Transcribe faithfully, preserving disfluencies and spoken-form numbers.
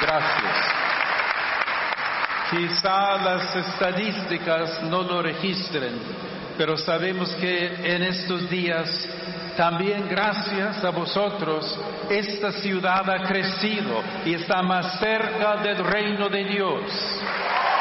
gracias. Quizá las estadísticas no lo registren, pero sabemos que en estos días, también gracias a vosotros, esta ciudad ha crecido y está más cerca del reino de Dios.